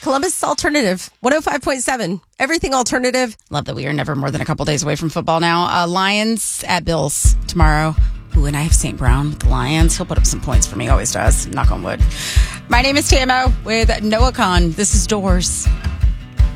Columbus Alternative, 105.7. Everything alternative. Love that we are never more than a couple days away from football now. Lions at Bills tomorrow. Ooh, and I have St. Brown with the Lions. He'll put up some points for me. Always does. Knock on wood. My name is Tamo with Noah Khan. This is Doors.